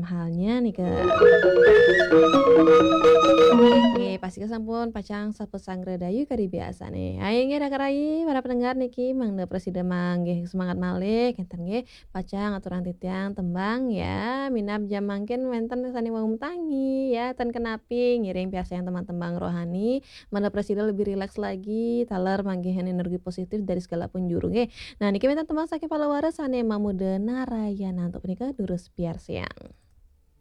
dalam halnya nih ke Nggih, pasti sampun pacang sapu sanggeuredayu kari biasa nih. Aya nggih dakarai para pendengar niki mangda presiden manggih semangat malih enten nggih pacang aturan titiang tembang ya minab jam mangkin wenten sani waum tangi ya ten kenapi ngiring piasa yang teman-teman rohani mana presiden lebih rileks lagi taler manggihan energi positif dari segala penjuru nggih. Nah niki wenten tembang saking palawares sane mamudeuna Narayana untuk menika durus biar siang.